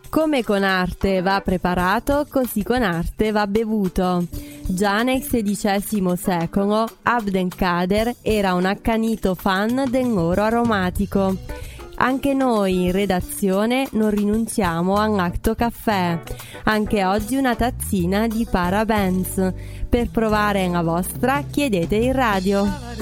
Come con arte va preparato, così con arte va bevuto. Già nel XVI secolo Abdelkader era un accanito fan dell'oro aromatico. Anche noi in redazione non rinunciamo all'Acto Caffè. Anche oggi una tazzina di Parabens. Per provare la vostra chiedete in radio.